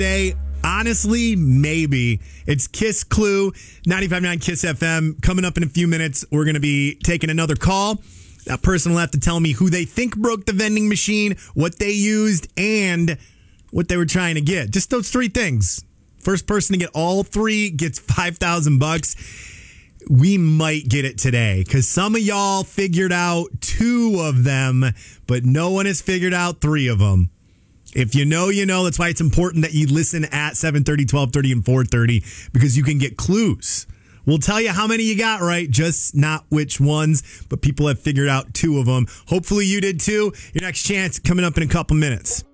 birthday? Honestly, maybe. It's Kiss Clue, 95.9 Kiss FM. Coming up in a few minutes, we're going to be taking another call. That person will have to tell me who they think broke the vending machine, what they used, and what they were trying to get. Just those three things. First person to get all three gets $5,000. We might get it today because some of y'all figured out two of them, but no one has figured out three of them. If you know, you know. That's why it's important that you listen at 7:30, 12:30, and 4:30 because you can get clues. We'll tell you how many you got right, just not which ones, but people have figured out two of them. Hopefully you did too. Your next chance coming up in a couple minutes.